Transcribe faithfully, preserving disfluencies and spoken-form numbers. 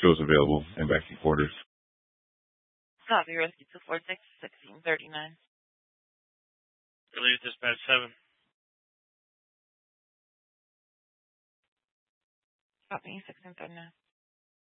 shows available and back to quarters. Copy, Rescue two four six, sixteen thirty-nine. Relief Dispatch seven. Copy, sixteen thirty-nine.